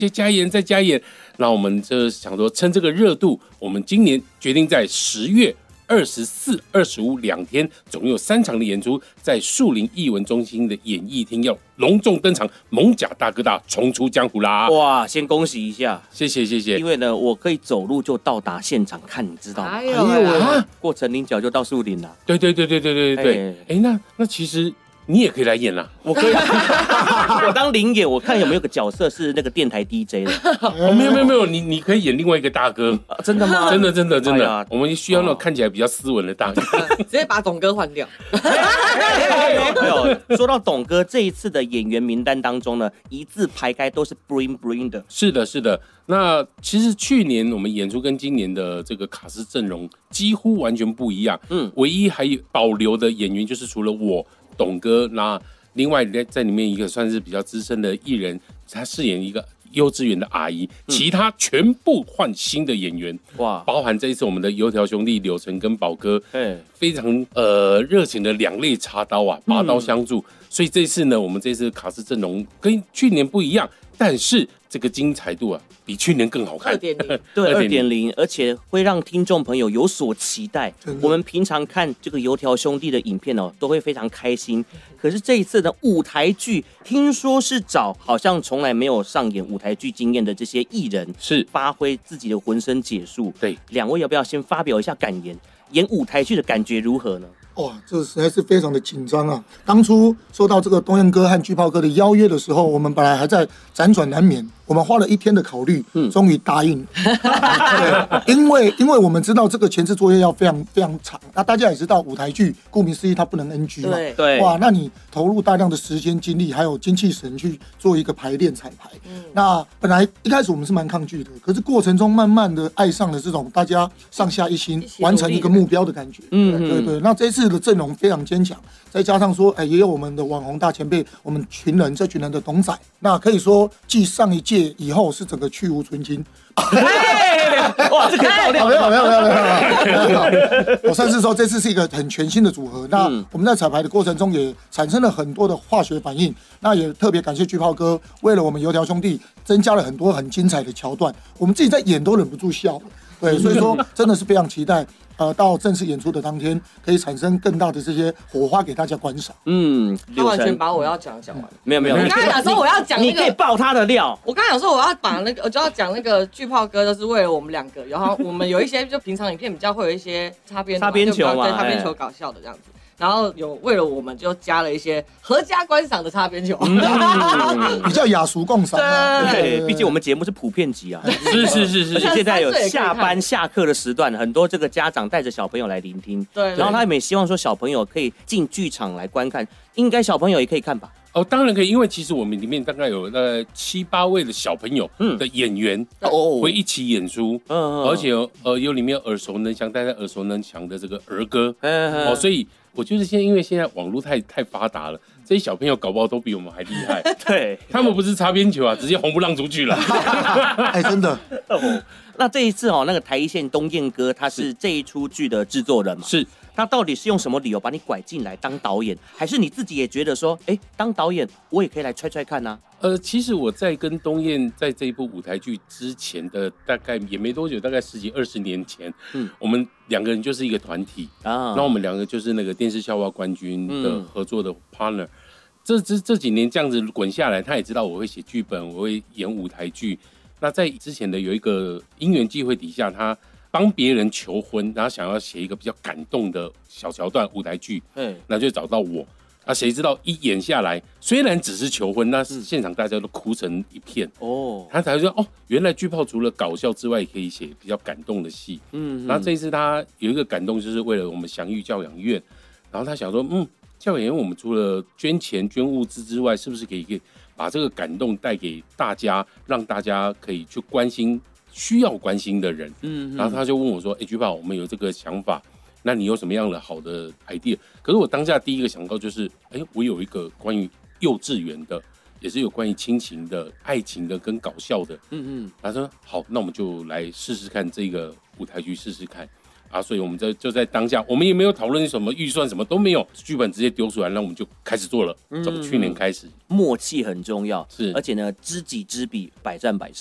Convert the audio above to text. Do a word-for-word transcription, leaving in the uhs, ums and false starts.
再加演再加演。那我们就想说趁这个热度，我们今年决定在十月二十四、二十五两天，总共有三场的演出，在树林艺文中心的演艺厅要隆重登场，蒙甲大哥大重出江湖啦！ 哇，先恭喜一下， 谢谢谢谢。 因为呢，我可以走路就到达现场看，你知道吗？ 哎呦啊， 过陈林角就到树林了。 对对对对对对对对。哎，那那其实你也可以来演啦， 我可以，我当灵演，我看有没有个角色是那个电台 D J 的。 哦，没有没有没有，你你可以演另外一个大哥， 啊、真的吗？ 真的真的真的， 哎、 我们需要那种看起来比较斯文的大哥， 直接把董哥换掉。 没有，说到董哥这一次的演员名单当中呢，一字排开都是 bling bling 的。 是的，是的。那其实去年我们演出跟今年的这个卡司阵容几乎完全不一样，嗯，唯一还有保留的演员就是除了我董哥，那另外在里面一个算是比较资深的艺人，他饰演一个幼稚园的阿姨，其他全部换新的演员，哇！包含这一次我们的油条兄弟柳成跟宝哥，非常呃热情的两肋插刀啊，拔刀相助。嗯、所以这次呢，我们这次卡司阵容跟去年不一样，但是这个精彩度啊，比去年更好看。 二点零， 对，二点零，而且会让听众朋友有所期待。我们平常看这个油条兄弟的影片哦，都会非常开心。可是这一次的舞台剧，听说是找好像从来没有上演舞台剧经验的这些艺人， 是发挥自己的浑身解数。 对， 两位要不要先发表一下感言？演舞台剧的感觉如何呢？ 哇，这实在是非常的紧张啊！当初收到这个东彦哥和巨炮哥的邀约的时候，我们本来还在辗转难眠，我们花了一天的考虑，嗯，终于答应了。对，因为因为我们知道这个前置作业要非常非常长，那大家也知道舞台剧顾名思义它不能 N G 嘛， 对对， 哇，那你投入大量的时间精力还有精气神去做一个排练彩排，嗯，那本来一开始我们是蛮抗拒的，可是过程中慢慢的爱上了这种大家上下一心完成一个目标的感觉，嗯，对对，那这一次的阵容非常坚强，再加上说，哎，也有我们的网红大前辈，我们群人这群人的董仔，那可以说继上一届以后是整个去无存菁。 哇，这可以爆料！ 没有没有没有没有，我甚至说这次是一个很全新的组合。那我们在彩排的过程中也产生了很多的化学反应，那也特别感谢巨炮哥，为了我们油条兄弟增加了很多很精彩的桥段，我们自己在演都忍不住笑。对，所以说真的是非常期待。呃，到正式演出的当天，可以产生更大的这些火花给大家观赏。 嗯，他完全把我要讲讲完。 没有没有， 我刚才想说我要讲、那个， 你可以爆他的料。 我刚才想说我要把那个，我就要讲那个巨炮哥，就是为了我们两个，然后我们有一些就平常影片比较会有一些擦边擦边球嘛， 对，擦边球搞笑的这样子。然后有为了我们就加了一些合家观赏的擦边球， 嗯、比较雅俗共赏、啊。 对，毕竟我们节目是普遍级啊。 是是是是， 而且现在有下班下课的时段，很多这个家长带着小朋友来聆听。 对， 然后他们也希望说小朋友可以进剧场来观看，应该小朋友也可以看吧？ 哦，当然可以，因为其实我们里面大概有呃七八位的小朋友的演员哦会一起演出，嗯，而且呃有里面耳熟能详，大家耳熟能详的这个儿歌，哦，所以。我觉得现在因为现在网络太太发达了，这些小朋友搞不好都比我们还厉害。 对， 他们不是擦边球啊，直接红不让出去了。 哎，真的。 哦，那这一次哦，那个台一线东彦哥他是这一出剧的制作人嘛？ 是。 他到底是用什么理由把你拐进来当导演，还是你自己也觉得说，哎，当导演我也可以来踹踹看啊？ 呃，其实我在跟东彦在这一部舞台剧之前的大概也没多久，大概十几二十年前，嗯，我们两个人就是一个团体啊，那我们两个就是那个电视笑话冠军的合作的 partner。嗯、这这这几年这样子滚下来，他也知道我会写剧本，我会演舞台剧。那在之前的有一个因缘际会底下，他帮别人求婚，然后想要写一个比较感动的小桥段舞台剧，嗯，那就找到我。啊，谁知道一演下来，虽然只是求婚，那现场大家都哭成一片哦。他才说哦，原来巨炮除了搞笑之外，也可以写比较感动的戏。嗯，然后这一次他有一个感动，就是为了我们祥育教养院，然后他想说，嗯，教养院我们除了捐钱捐物资之外，是不是可以可以把这个感动带给大家，让大家可以去关心需要关心的人。嗯，然后他就问我说，哎，巨炮，我们有这个想法。那你有什么样的好的 idea？ 可是我当下第一个想到就是，哎，我有一个关于幼稚园的，也是有关于亲情的、爱情的跟搞笑的。嗯嗯。他说好，那我们就来试试看这个舞台剧试试看。 啊，所以我们就就在当下，我们也没有讨论什么预算，什么都没有，剧本直接丢出来，那我们就开始做了。从去年开始， 默契很重要， 是， 而且呢，知己知彼，百战百胜。